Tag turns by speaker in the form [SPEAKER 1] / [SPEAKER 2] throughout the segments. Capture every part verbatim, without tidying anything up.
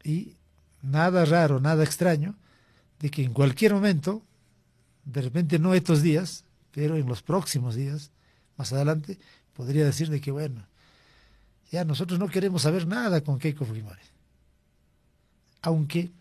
[SPEAKER 1] Y nada raro, nada extraño, de que en cualquier momento, de repente no estos días, pero en los próximos días, más adelante, podría decir de que, bueno, ya nosotros no queremos saber nada con Keiko Fujimori. Aunque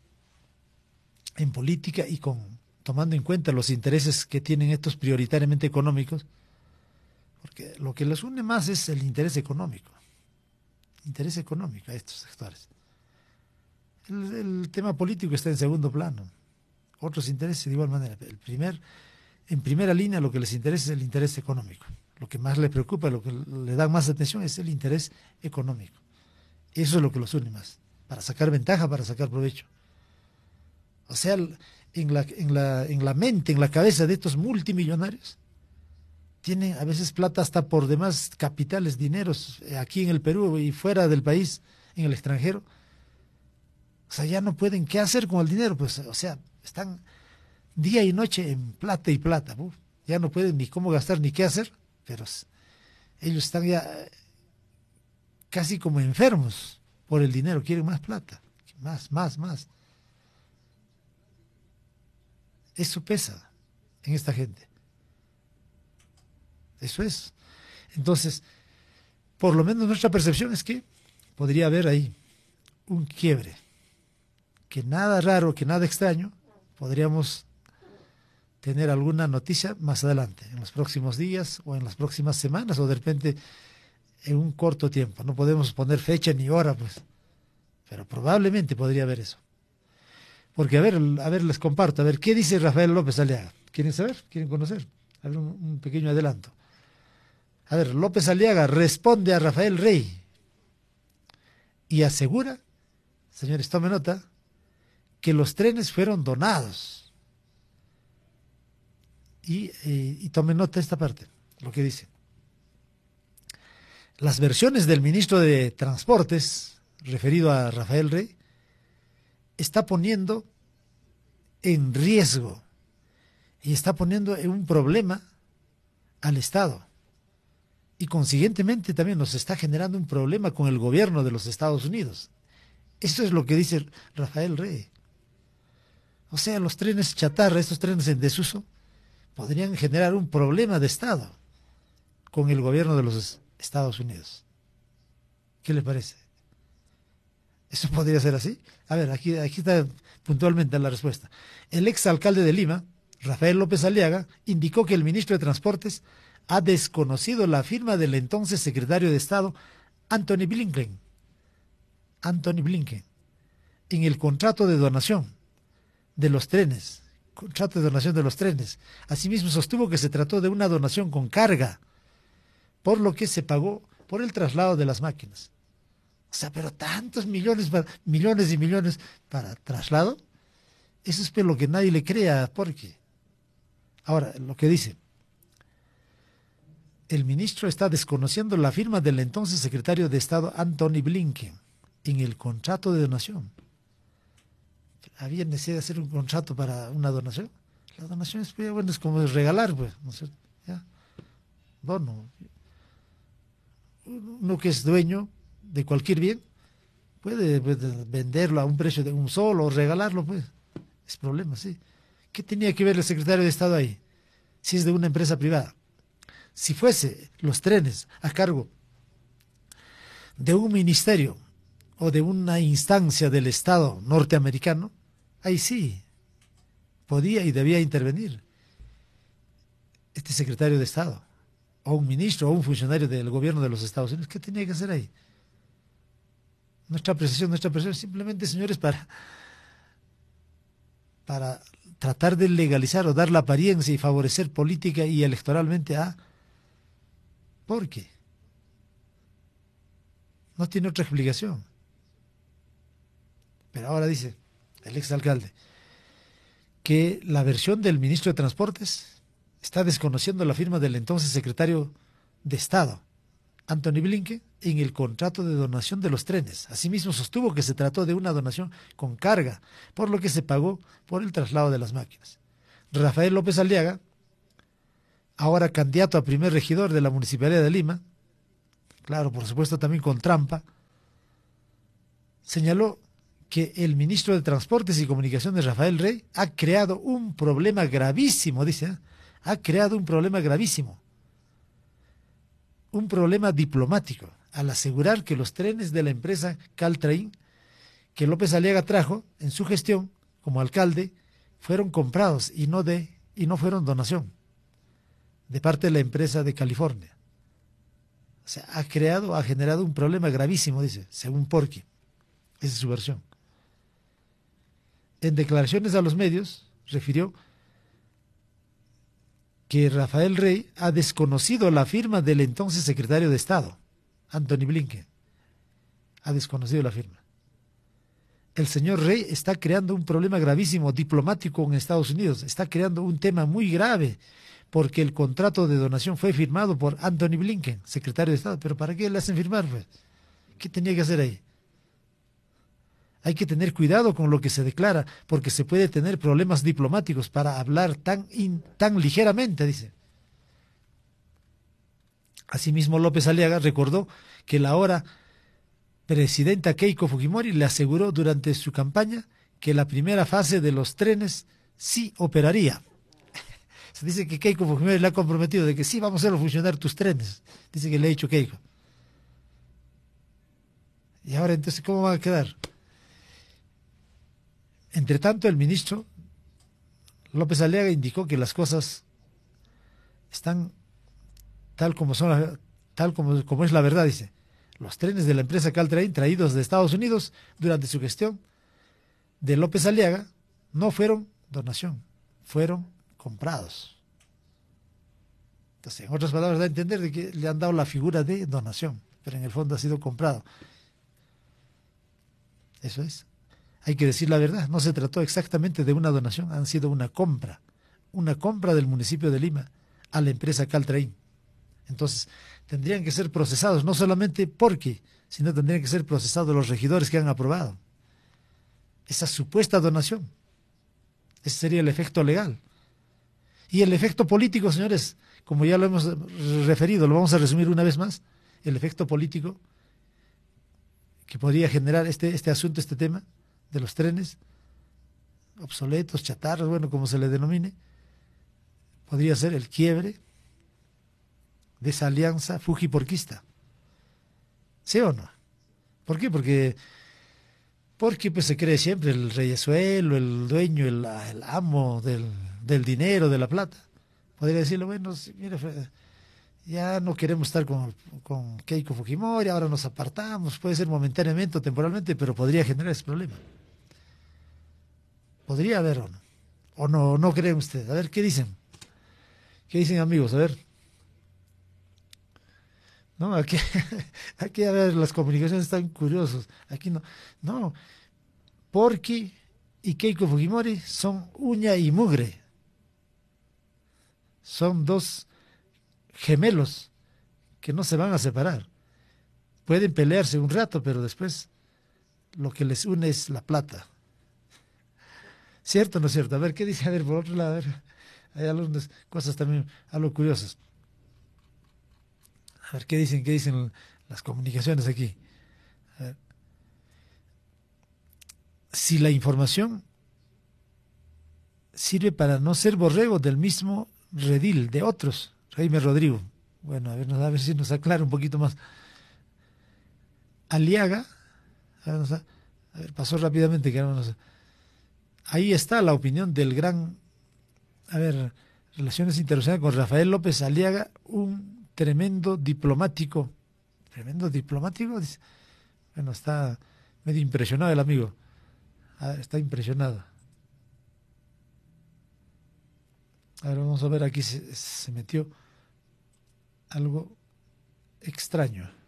[SPEAKER 1] en política y con tomando en cuenta los intereses que tienen estos prioritariamente económicos, porque lo que les une más es el interés económico, interés económico a estos sectores. El, el tema político está en segundo plano, otros intereses de igual manera. El primer, en primera línea lo que les interesa es el interés económico. Lo que más les preocupa, lo que le da más atención es el interés económico. Eso es lo que los une más, para sacar ventaja, para sacar provecho. O sea, en la, en la, en la mente, en la cabeza de estos multimillonarios, tienen a veces plata hasta por demás capitales, dineros, aquí en el Perú y fuera del país, en el extranjero. O sea, ya no pueden, ¿qué hacer con el dinero? Pues, o sea, están día y noche en plata y plata. Uf, ya no pueden ni cómo gastar ni qué hacer, pero ellos están ya casi como enfermos por el dinero, quieren más plata, más, más, más. Eso pesa en esta gente. Eso es. Entonces, por lo menos nuestra percepción es que podría haber ahí un quiebre, que nada raro, que nada extraño, podríamos tener alguna noticia más adelante, en los próximos días o en las próximas semanas o de repente en un corto tiempo. No podemos poner fecha ni hora, pues, pero probablemente podría haber eso. Porque, a ver, a ver, les comparto, a ver, ¿qué dice Rafael López Aliaga? ¿Quieren saber? ¿Quieren conocer? A ver, un, un pequeño adelanto. A ver, López Aliaga responde a Rafael Rey y asegura, señores, tome nota, que los trenes fueron donados. Y, eh, y tome nota esta parte, lo que dice. Las versiones del ministro de Transportes, referido a Rafael Rey, está poniendo en riesgo y está poniendo en un problema al Estado. Y consiguientemente también nos está generando un problema con el gobierno de los Estados Unidos. Eso es lo que dice Rafael Rey. O sea, los trenes chatarra, estos trenes en desuso, podrían generar un problema de Estado con el gobierno de los Estados Unidos. ¿Qué le parece? ¿Eso podría ser así? A ver, aquí, aquí está puntualmente la respuesta. El exalcalde de Lima, Rafael López Aliaga, indicó que el ministro de Transportes ha desconocido la firma del entonces secretario de Estado, Antony Blinken, Antony Blinken, en el contrato de donación de los trenes, contrato de donación de los trenes. Asimismo sostuvo que se trató de una donación con carga, por lo que se pagó por el traslado de las máquinas. O sea, pero tantos millones, millones y millones para traslado, eso es lo que nadie le crea, porque ahora, lo que dice, el ministro está desconociendo la firma del entonces secretario de Estado Antony Blinken en el contrato de donación. ¿Había necesidad de hacer un contrato para una donación? La donación es, bueno, es como regalar, pues, ¿no es cierto? ¿Ya? Dono. Uno que es dueño de cualquier bien puede, puede venderlo a un precio de un solo o regalarlo, pues. Es problema, sí. ¿Qué tenía que ver el secretario de Estado ahí? Si es de una empresa privada. Si fuese los trenes a cargo de un ministerio o de una instancia del Estado norteamericano, ahí sí podía y debía intervenir este secretario de Estado, o un ministro o un funcionario del gobierno de los Estados Unidos. ¿Qué tenía que hacer ahí? Nuestra apreciación, nuestra apreciación simplemente, señores, para, para tratar de legalizar o dar la apariencia y favorecer política y electoralmente a... ¿Por qué? No tiene otra explicación. Pero ahora dice el exalcalde que la versión del ministro de Transportes está desconociendo la firma del entonces secretario de Estado, Antony Blinken, en el contrato de donación de los trenes. Asimismo sostuvo que se trató de una donación con carga, por lo que se pagó por el traslado de las máquinas. Rafael López Aliaga, ahora candidato a primer regidor de la Municipalidad de Lima, claro, por supuesto también con trampa, señaló que el ministro de Transportes y Comunicaciones, Rafael Rey, ha creado un problema gravísimo, dice, ¿eh? ha creado un problema gravísimo, un problema diplomático, al asegurar que los trenes de la empresa Caltrain, que López Aliaga trajo en su gestión como alcalde, fueron comprados y no, de, y no fueron donación de parte de la empresa de California. O sea, ha creado, ha generado un problema gravísimo, dice, según Porqui. Esa es su versión. En declaraciones a los medios, refirió que Rafael Rey ha desconocido la firma del entonces secretario de Estado, Anthony Blinken. Ha desconocido la firma. El señor Rey está creando un problema gravísimo diplomático en Estados Unidos. Está creando un tema muy grave porque el contrato de donación fue firmado por Anthony Blinken, secretario de Estado. ¿Pero para qué le hacen firmar, pues? ¿Qué tenía que hacer ahí? Hay que tener cuidado con lo que se declara, porque se puede tener problemas diplomáticos para hablar tan, in, tan ligeramente, dice. Asimismo, López Aliaga recordó que la ahora presidenta Keiko Fujimori le aseguró durante su campaña que la primera fase de los trenes sí operaría. Se dice que Keiko Fujimori le ha comprometido de que sí vamos a hacer funcionar tus trenes. Dice que le ha dicho Keiko. Y ahora entonces, ¿cómo van a quedar? Entre tanto, el ministro López Aliaga indicó que las cosas están tal como son, tal como, como es la verdad, dice. Los trenes de la empresa Caltrain traídos de Estados Unidos durante su gestión de López Aliaga no fueron donación, fueron comprados. Entonces, en otras palabras, da a entender de que le han dado la figura de donación, pero en el fondo ha sido comprado. Eso es. Hay que decir la verdad, no se trató exactamente de una donación, han sido una compra, una compra del municipio de Lima a la empresa Caltrain. Entonces, tendrían que ser procesados, no solamente porque, sino tendrían que ser procesados los regidores que han aprobado esa supuesta donación. Ese sería el efecto legal. Y el efecto político, señores, como ya lo hemos referido, lo vamos a resumir una vez más, el efecto político que podría generar este, este asunto, este tema de los trenes obsoletos, chatarros, bueno, como se le denomine, podría ser el quiebre de esa alianza fujiporquista. ¿Sí o no? ¿Por qué? Porque, porque pues se cree siempre el reyesuelo, el dueño, el, el amo del, del dinero, de la plata. Podría decirle, bueno, mire, ya no queremos estar con, con Keiko Fujimori, ahora nos apartamos, puede ser momentáneamente o temporalmente, pero podría generar ese problema. Podría haber o no. ¿O no, no creen ustedes? A ver, ¿qué dicen? ¿Qué dicen, amigos? A ver. No, aquí, aquí a ver, las comunicaciones están curiosos. Aquí no, no, Porqui y Keiko Fujimori son uña y mugre. Son dos gemelos que no se van a separar. Pueden pelearse un rato, pero después lo que les une es la plata. ¿Cierto o no es cierto? A ver, ¿qué dice? A ver, por otro lado, a ver, hay algunas cosas también algo curiosas. A ver, ¿qué dicen? ¿Qué dicen las comunicaciones aquí? A ver. Si la información sirve para no ser borrego del mismo redil de otros, Jaime Rodrigo. Bueno, a ver, a ver si nos aclara un poquito más. Aliaga, a ver, a ver pasó rápidamente, que no, no sé. Ahí está la opinión del gran, a ver, Relaciones Internacionales con Rafael López Aliaga, un tremendo diplomático, tremendo diplomático, bueno, está medio impresionado el amigo, está impresionado. A ver, vamos a ver, aquí se, se metió algo extraño.